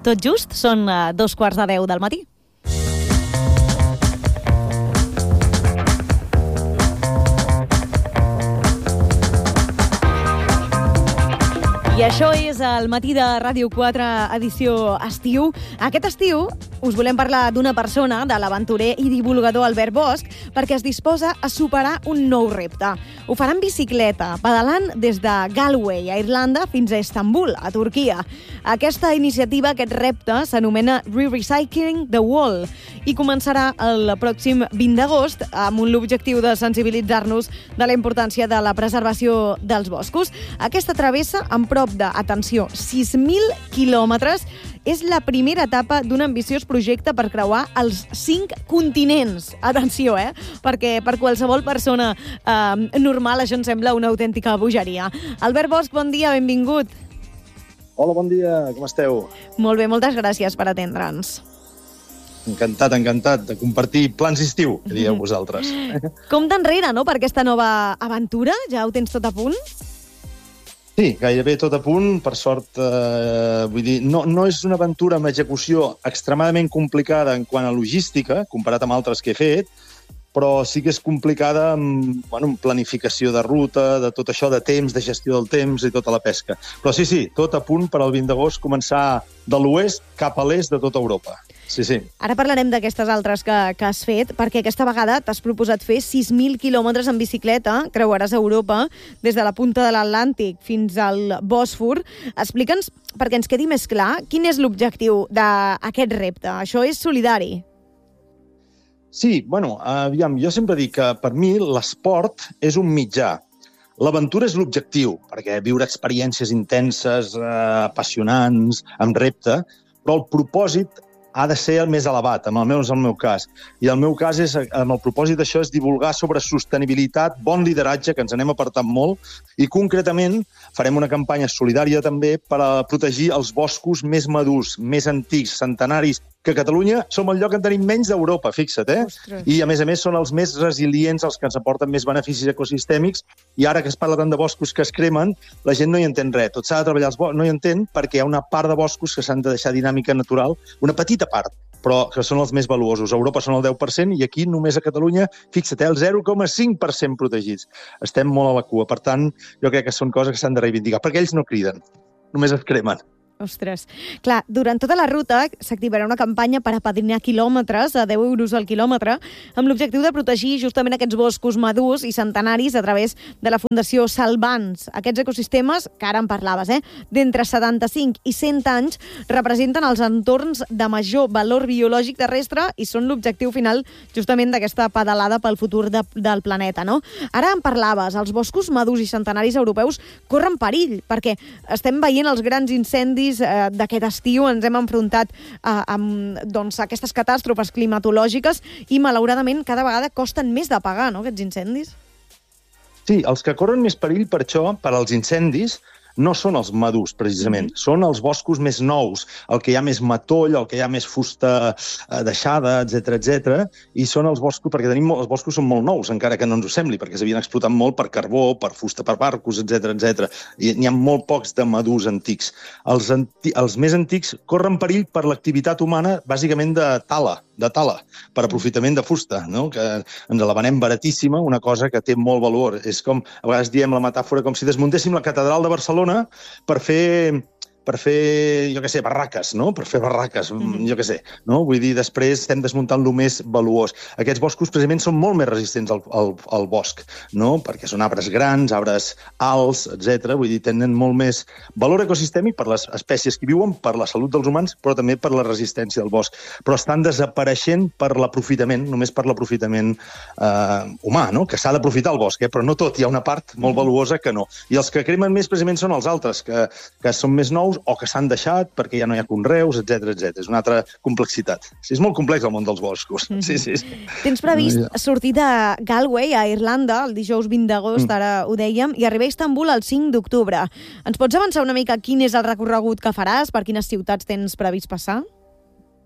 Tot just són 2:45 del matí. I això és el matí de Ràdio 4, edició estiu. Aquest estiu us volem parlar d'una persona, de l'aventurer i divulgador Albert Bosch, perquè es disposa a superar un nou repte. Ho farà en bicicleta, pedalant des de Galway, a Irlanda, fins a Istanbul, a Turquia. Aquesta iniciativa, aquest repte, s'anomena Re-Recycling the Wall i començarà el pròxim 20 d'agost amb l'objectiu de sensibilitzar-nos de la importància de la preservació dels boscos. Aquesta travessa, amb prop de, atenció, 6.000 quilòmetres, és la primera etapa d'un ambiciós projecte per creuar els 5 continents. Atenció, perquè per qualsevol persona normal això ens sembla una autèntica bogeria. Albert Bosch, bon dia, benvingut. Hola, bon dia, com esteu? Molt bé, moltes gràcies per atendre'ns. Encantat de compartir plans d'estiu, que dieu vosaltres. Compte enrere, no?, per aquesta nova aventura? Ja ho tens tot a punt? Sí, gairebé tot a punt, per sort. Vull dir, no és una aventura amb execució extremadament complicada en quant a logística, comparat amb altres que he fet, però sí que és complicada amb planificació de ruta, de tot això, de temps, de gestió del temps i tota la pesca. Però sí, tot a punt per al 20 d'agost començar de l'oest cap a l'est de tota Europa. Sí. Ara parlarem d'aquestes altres que has fet, perquè aquesta vegada t'has proposat fer 6.000 quilòmetres en bicicleta, creuaràs Europa, des de la punta de l'Atlàntic fins al Bòsfor. Explica'ns, perquè ens quedi més clar, quin és l'objectiu d'aquest repte. Això és solidari. Sí, aviam, jo sempre dic que per mi l'esport és un mitjà. L'aventura és l'objectiu, perquè viure experiències intenses, apassionants, amb repte, però el propòsit ha de ser el més elevat, almenys en el meu cas. I el meu cas, amb el propòsit d'això, és divulgar sobre sostenibilitat, bon lideratge, que ens n'hem apartat molt, i concretament farem una campanya solidària també per a protegir els boscos més madurs, més antics, centenaris, que a Catalunya som el lloc en tenim menys d'Europa, fixa't, Ostres. I a més són els més resilients, els que ens aporten més beneficis ecosistèmics, i ara que es parla tant de boscos que es cremen, la gent no hi entén res. Tot s'ha de treballar els boscos, no hi entén perquè hi ha una part de boscos que s'han de deixar dinàmica natural, una petita part, però que són els més valuosos. A Europa són el 10% i aquí només a Catalunya, fixa't, el 0,5% protegits. Estem molt a la cua. Per tant, jo crec que són coses que s'han de reivindicar, perquè ells no criden, només es cremen. Ostres. Clar, durant tota la ruta s'activarà una campanya per apadrinar quilòmetres a 10 euros al quilòmetre amb l'objectiu de protegir justament aquests boscos madurs i centenaris a través de la Fundació Salvans. Aquests ecosistemes, que ara en parlaves, d'entre 75 i 100 anys, representen els entorns de major valor biològic terrestre i són l'objectiu final justament d'aquesta pedalada pel futur del planeta, no? Ara en parlaves, els boscos madurs i centenaris europeus corren perill, perquè estem veient els grans incendis d'aquest estiu, ens hem enfrontat amb aquestes catàstrofes climatològiques i, malauradament, cada vegada costen més d'apagar, no?, aquests incendis. Sí, els que corren més perill per això, per als incendis, no són els madurs, precisament. Són els boscos més nous, el que hi ha més matoll, el que hi ha més fusta deixada, etc. I són els boscos, perquè els boscos són molt nous, encara que no ens ho sembli, perquè s'havien explotat molt per carbó, per fusta, per barcos, etc. I n'hi ha molt pocs de madurs antics. Els més antics corren perill per l'activitat humana, bàsicament de tala, per aprofitament de fusta, no? Que ens la venem baratíssima, una cosa que té molt valor. És com, a vegades diem la metàfora, com si desmuntéssim la catedral de Barcelona per fer jo què sé, barraques, no? Per fer barraques, jo què sé, no? Vull dir, després estem desmuntant el més valuós. Aquests boscos, precisament, són molt més resistents al bosc, no? Perquè són arbres grans, arbres alts, etc. Vull dir, tenen molt més valor ecosistèmic per les espècies que viuen, per la salut dels humans, però també per la resistència del bosc. Però estan desapareixent per l'aprofitament, només per l'aprofitament humà, no? Que s'ha d'aprofitar el bosc, però no tot. Hi ha una part molt valuosa que no. I els que cremen més, precisament, són els altres, que són més nous o que s'han deixat perquè ja no hi ha conreus, etc. És una altra complexitat. Sí, és molt complex el món dels boscos. Sí. Tens previst sortir de Galway, a Irlanda, el dijous 20 d'agost, ara ho dèiem, i arribar a Istanbul el 5 d'octubre. Ens pots avançar una mica quin és el recorregut que faràs, per quines ciutats tens previst passar?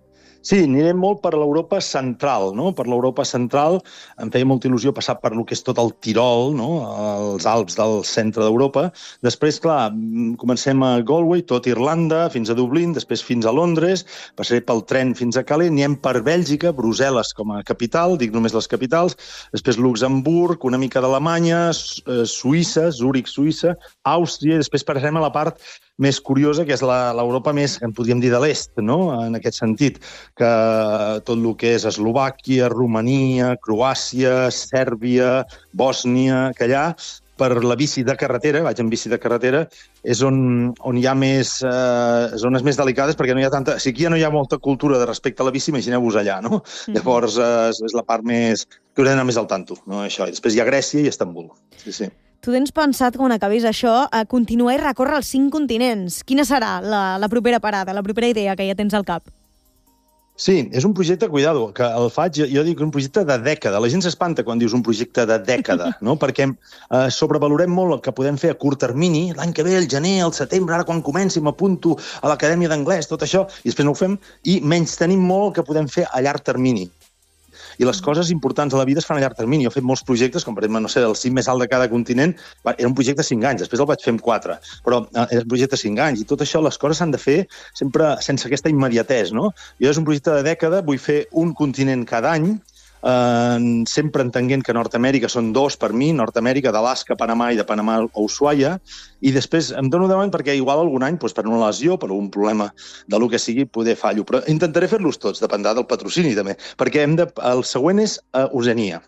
Sí, anirem molt per l'Europa central, no? Per l'Europa central em feia molta il·lusió passar per lo que és tot el Tirol, no? Els Alps del centre d'Europa. Després, clar, comencem a Galway, tot Irlanda, fins a Dublín, després fins a Londres, passaré pel tren fins a Calais, anirem per Bèlgica, Brussel·les com a capital, dic només les capitals, després Luxemburg, una mica d'Alemanya, Suïssa, Zúrich, Suïssa, Àustria, i després passarem a la part més curiosa, que és l'Europa més, en podríem dir, de l'est, no? En aquest sentit, que tot el que és Eslovàquia, Romania, Croàcia, Sèrbia, Bòsnia, que allà, per la bici de carretera, vaig en bici de carretera, és on hi ha més zones més delicades, perquè no hi ha tanta... Si aquí ja no hi ha molta cultura de respecte a la bici, imagineu-vos allà, no? Llavors, és la part més... que haurem d'anar més al tanto, no? Això. I després hi ha Grècia i Istanbul. Sí, sí. Tu tens pensat, quan acabis això, continuar i recórrer els 5 continents. Quina serà la propera parada, la propera idea que ja tens al cap? Sí, és un projecte, cuidado, que el faig, jo dic un projecte de dècada. La gent s'espanta quan dius un projecte de dècada, no? Perquè sobrevalorem molt el que podem fer a curt termini, l'any que ve, el gener, el setembre, ara quan comenci m'apunto a l'Acadèmia d'Anglès, tot això, i després no ho fem, i menys tenim molt el que podem fer a llarg termini. I les coses importants de la vida es fan a llarg termini. Jo he fet molts projectes, com per exemple, no sé, el cim més alt de cada continent, era un projecte de 5 anys, després el vaig fer en 4, però era un projecte de 5 anys, i tot això, les coses s'han de fer sempre sense aquesta immediatesa, no? Jo és un projecte de dècada, vull fer un continent cada any, sempre entenent que Nord-Amèrica són 2 per mi, Nord-Amèrica, d'Alaska a Panamà i de Panamà a Ushuaia, i després em dono 10 anys perquè igual algun any, per una lesió, per un problema de lo que sigui, poder fallo. Però intentaré fer-los tots, dependrà del patrocini també, perquè el següent és Oceania,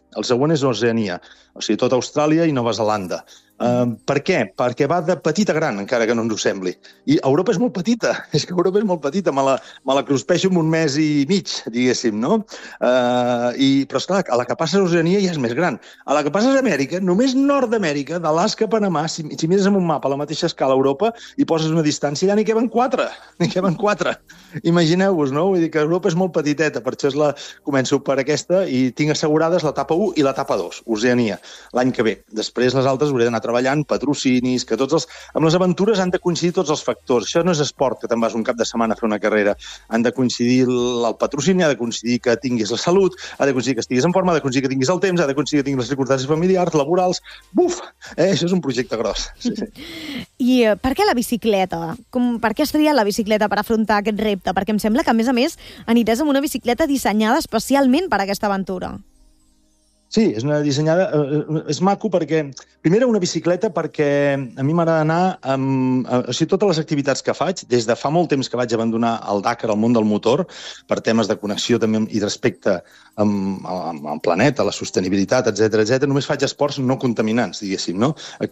o sigui, tota Austràlia i Nova Zelanda. Per què? Perquè va de petit a gran, encara que no ens ho sembli. I Europa és molt petita, me la cruspeixo en un mes i mig, diguéssim, no? Però, esclar, a la que passes a Oceania ja és més gran. A la que passes a Amèrica, només Nord-Amèrica, d'Alaska a Panamà, si mires en un mapa a la mateixa escala a Europa i poses una distància, ja n'hi caben 4. Imagineu-vos, no? Vull dir que Europa és molt petiteta, per això començo per aquesta i tinc assegurades l'etapa 1 i l'etapa 2, Oceania, l'any que ve. Després les altres hauré d'anar treballant, patrocinis, que amb les aventures han de coincidir tots els factors. Això no és esport, que te'n vas un cap de setmana a fer una carrera. Han de coincidir el patrocini, ha de coincidir que tinguis la salut, ha de coincidir que estiguis en forma, ha de coincidir que tinguis el temps, ha de coincidir que tinguis les circumstàncies familiars, laborals... Buf! Això és un projecte gros. Sí. I per què la bicicleta? Per què has triat la bicicleta per afrontar aquest repte? Perquè em sembla que, a més, aniràs amb una bicicleta dissenyada especialment per a aquesta aventura. Sí, és maco perquè... Primera, una bicicleta perquè a mi m'agrada anar amb... O sigui, totes les activitats que faig, des de fa molt temps que vaig abandonar el Dakar, el món del motor, per temes de connexió també i respecte amb el planeta, la sostenibilitat, etc., només faig esports no contaminants, diguéssim, no?